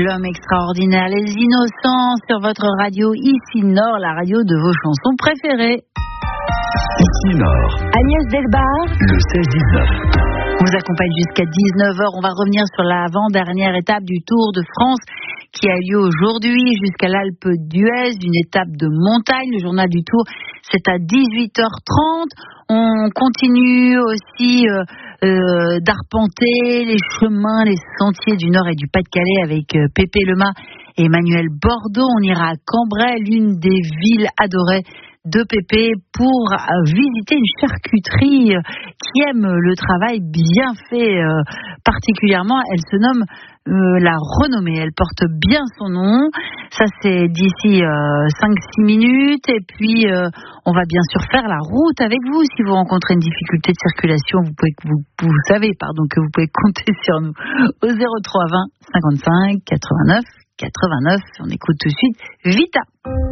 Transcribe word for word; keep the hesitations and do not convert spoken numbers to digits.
L'homme extraordinaire, les innocents sur votre radio Ici Nord, la radio de vos chansons préférées. Ici Nord. Agnès Delbar. Le seize dix-neuf. On vous accompagne jusqu'à dix-neuf heures. On va revenir sur l'avant-dernière étape du Tour de France qui a lieu aujourd'hui jusqu'à l'Alpe d'Huez, une étape de montagne. Le journal du Tour, c'est à dix-huit heures trente. On continue aussi euh, euh, d'arpenter les chemins, les sentiers du Nord et du Pas-de-Calais avec euh, Pépé Lemas et Emmanuel Bordeaux. On ira à Cambrai, l'une des villes adorées de Pépé, pour euh, visiter une charcuterie euh, qui aime le travail bien fait euh, particulièrement. Elle se nomme euh, La Renommée. Elle porte bien son nom. Ça, c'est d'ici euh, cinq six minutes. Et puis, euh, on va bien sûr faire la route avec vous. Si vous rencontrez une difficulté de circulation, vous, pouvez, vous, vous savez pardon, que vous pouvez compter sur nous au zéro trois vingt cinquante-cinq quatre-vingt-neuf quatre-vingt-neuf. On écoute tout de suite Vita.